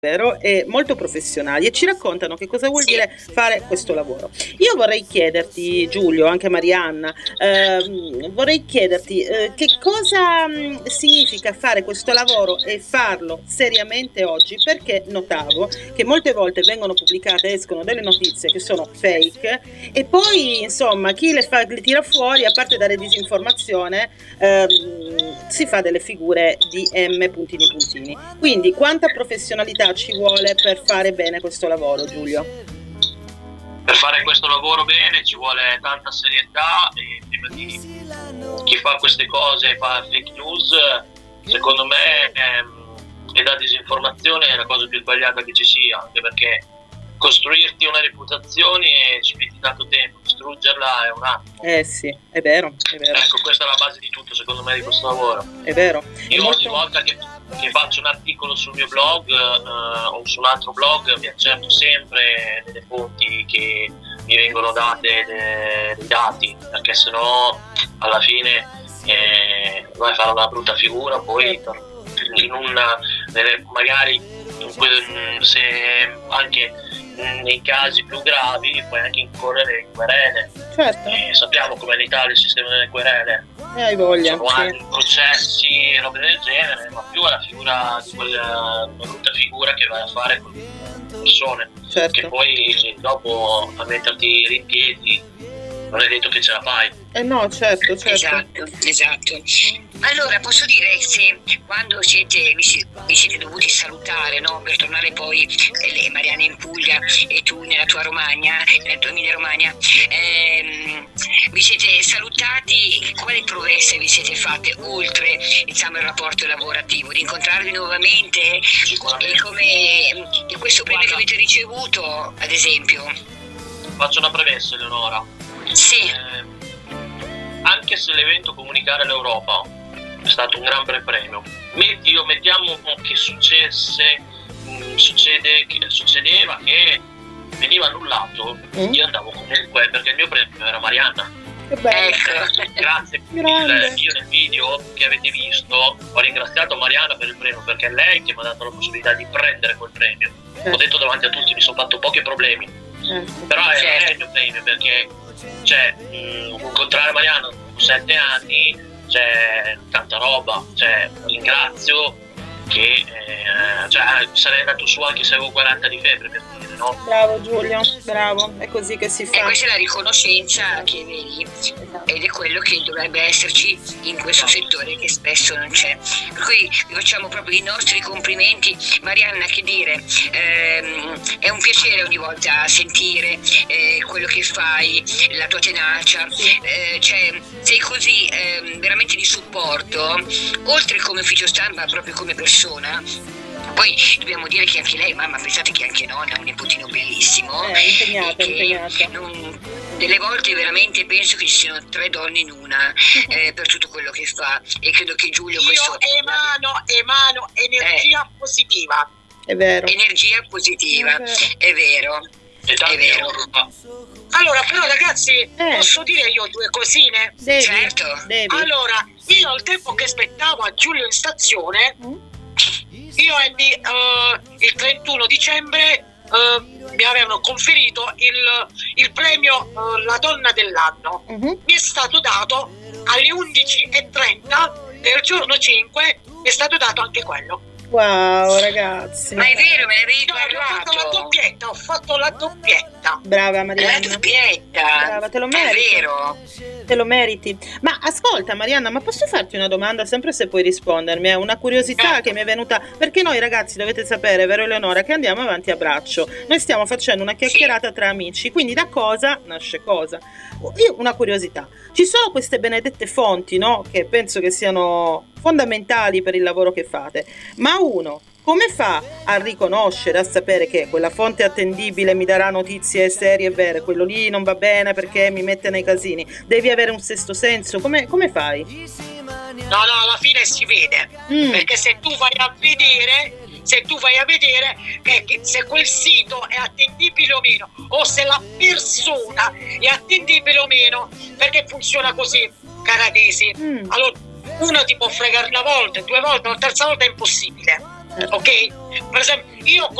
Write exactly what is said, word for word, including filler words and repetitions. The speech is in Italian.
e molto professionali e ci raccontano che cosa vuol dire fare questo lavoro. Io vorrei chiederti, Giulio, anche Marianna, ehm, vorrei chiederti eh, che cosa mh, significa fare questo lavoro e farlo seriamente oggi, perché notavo che molte volte vengono pubblicate, escono delle notizie che sono fake e poi insomma chi le, fa, le tira fuori, a parte dare disinformazione, ehm, si fa delle figure di M puntini puntini. Quindi quanta professionalità ci vuole per fare bene questo lavoro, Giulio? Per fare questo lavoro bene ci vuole tanta serietà e prima di chi fa queste cose, fa fake news, secondo me è, è da disinformazione è la cosa più sbagliata che ci sia, anche perché costruirti una reputazione ci metti tanto tempo, distruggerla è un attimo. Eh sì, è vero, è vero. Ecco, questa è la base di tutto secondo me di questo lavoro. È vero. Io è ogni molto... volta che, che faccio un articolo sul mio blog uh, o su un altro blog mi accerto sempre delle fonti che mi vengono date de, dei dati, perché sennò alla fine eh, vai a fare una brutta figura poi per, in una, magari in que, se anche nei casi più gravi puoi anche incorrere in querele. Certo. E sappiamo come in Italia il sistema delle querele. Eh, hai voglia. Sono sì. anni, processi, robe del genere, ma più è la figura di quella brutta figura che vai a fare con le persone. Certo. Che poi dopo a metterti in piedi non è detto che ce la fai. Eh no, certo, certo. Esatto, esatto. Allora posso dire se quando siete vi, si, vi siete dovuti salutare, no? Per tornare poi eh, Marianna in Puglia e tu nella tua Romagna, nella tua Emilia Romagna, ehm, vi siete salutati, quali promesse vi siete fatte oltre diciamo il rapporto lavorativo, di incontrarvi nuovamente e come in questo premio che avete ricevuto, ad esempio? Faccio una premessa, Eleonora. Sì. Eh, anche se l'evento Comunicare l'Europa è stato un gran bel premio, metti, io mettiamo che successe mh, succede, che succedeva che veniva annullato, mm. io andavo comunque perché il mio premio era Marianna. Che bello. Ecco, grazie mille. Io nel video che avete visto ho ringraziato Marianna per il premio, perché è lei che mi ha dato la possibilità di prendere quel premio. Eh. Ho detto davanti a tutti, mi sono fatto pochi problemi, eh. però è, certo. è il mio premio, perché cioè mh, incontrare Marianna dopo sette anni c'è tanta roba, cioè ringrazio che eh, cioè, sarei andato su anche se avevo quaranta di febbre, per dire, no? Bravo Giulio, bravo, è così che si fa. E questa è la riconoscenza che vedi, ed è quello che dovrebbe esserci in questo settore che spesso non c'è. Per cui vi facciamo proprio i nostri complimenti. Marianna, che dire, ehm, è un piacere ogni volta sentire eh, quello che fai, la tua tenacia, eh, cioè sei così eh, veramente di supporto, oltre come ufficio stampa, proprio come persona. Poi dobbiamo dire che anche lei, mamma, pensate che anche nonna ha un nipotino bellissimo. Eh, impegnata, impegnata. Non, delle volte veramente penso che ci siano tre donne in una eh, per tutto quello che fa, e credo che Giulio io questo emano, emano energia eh, positiva. È vero. Energia positiva, è vero. È vero. È vero. Allora, però ragazzi, eh. posso dire io due cosine? Devi, certo. Devi. Allora, io al tempo che aspettavo a Giulio in stazione, mm. io ebbi uh, il trentuno dicembre uh, mi avevano conferito il, il premio uh, La Donna dell'Anno. Mm-hmm. Mi è stato dato alle undici e trenta del giorno cinque, mi è stato dato anche quello. Wow, ragazzi. Ma è vero, me ne avevi no, parlato. Ho fatto la doppietta, ho fatto la doppietta. Brava Marianna. La doppietta. Brava, te lo meriti. È vero. Te lo meriti. Ma ascolta Marianna, ma posso farti una domanda, sempre se puoi rispondermi? È una curiosità eh. che mi è venuta, perché noi ragazzi dovete sapere, vero Eleonora, che andiamo avanti a braccio. Noi stiamo facendo una chiacchierata sì. tra amici, quindi da cosa nasce cosa. Io una curiosità. Ci sono queste benedette fonti, no? Che penso che siano fondamentali per il lavoro che fate. Ma uno, come fa a riconoscere, a sapere che quella fonte attendibile mi darà notizie serie e vere, quello lì non va bene perché mi mette nei casini? Devi avere un sesto senso, come, come fai? No, no, alla fine si vede, mm. perché se tu vai a vedere, se tu vai a vedere che, che se quel sito è attendibile o meno, o se la persona è attendibile o meno, perché funziona così, cara Desi. Mm. Allora, uno ti può fregare una volta, due volte, la terza volta è impossibile. ok? Per esempio, io